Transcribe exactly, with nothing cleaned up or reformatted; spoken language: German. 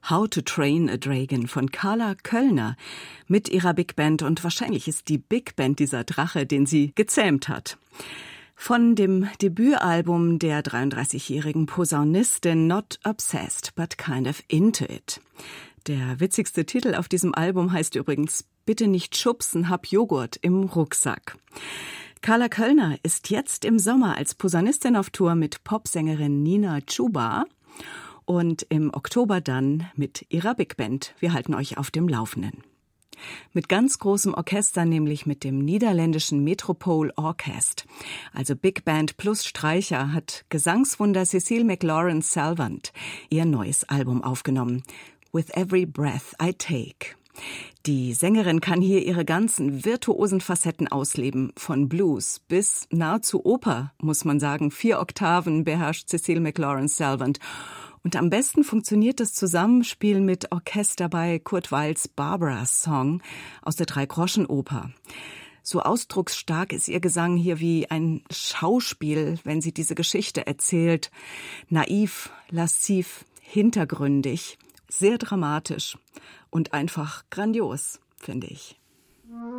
How to Train a Dragon von Carla Köllner mit ihrer Big Band. Und wahrscheinlich ist die Big Band dieser Drache, den sie gezähmt hat. Von dem Debütalbum der dreiunddreißigjährigen Posaunistin Not Obsessed, but kind of into it. Der witzigste Titel auf diesem Album heißt übrigens Bitte nicht schubsen, hab Joghurt im Rucksack. Carla Köllner ist jetzt im Sommer als Posaunistin auf Tour mit Popsängerin Nina Chuba und im Oktober dann mit ihrer Big Band. Wir halten euch auf dem Laufenden. Mit ganz großem Orchester, nämlich mit dem niederländischen Metropole Orkest. Also Big Band plus Streicher hat Gesangswunder Cecile McLaurin Salvant ihr neues Album aufgenommen. With Every Breath I Take. Die Sängerin kann hier ihre ganzen virtuosen Facetten ausleben. Von Blues bis nahezu Oper, muss man sagen. Vier Oktaven beherrscht Cecile McLaurin Salvant. Und am besten funktioniert das Zusammenspiel mit Orchester bei Kurt Weils Barbara's Song aus der Drei-Groschen-Oper. So ausdrucksstark ist ihr Gesang hier wie ein Schauspiel, wenn sie diese Geschichte erzählt. Naiv, lasziv, hintergründig, sehr dramatisch und einfach grandios, finde ich.